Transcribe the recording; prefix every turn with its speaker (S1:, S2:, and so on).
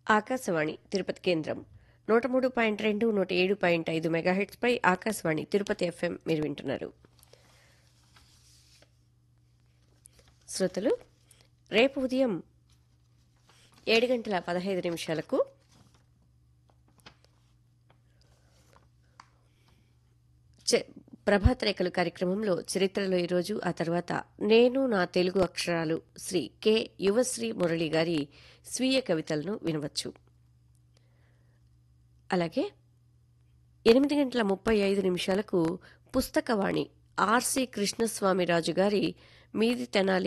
S1: ఆకాశవాణి తిరుపతి కేంద్రం 103.2 107.5 మెగాహెట్స్ పై ఆకాశవాణి తిరుపతి ఎఫ్ఎం మీరు వింటున్నారు. శ్రోతలు, రేపు ఉదయం 7:15 ప్రభాత రేఖలు కార్యక్రమంలో చరిత్రలో ఈరోజు, ఆ తర్వాత నేను నా తెలుగు అక్షరాలు శ్రీ కె యువశ్రీ మురళి గారి స్వీయ కవితలను వినవచ్చు. అలాగే 8:35 పుస్తకవాణి ఆర్సి కృష్ణస్వామిరాజు గారి మీది తెనాలి